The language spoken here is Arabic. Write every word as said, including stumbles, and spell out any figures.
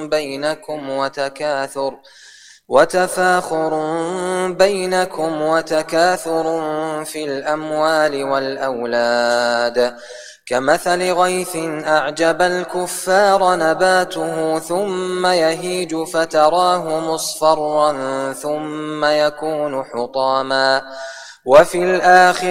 بينكم وتكاثر وتفاخر بينكم وتكاثر في الأموال والأولاد كمثل غيث أعجب الكفار نباته ثم يهيج فتراه مصفرا ثم يكون حطاما وفي الآخرة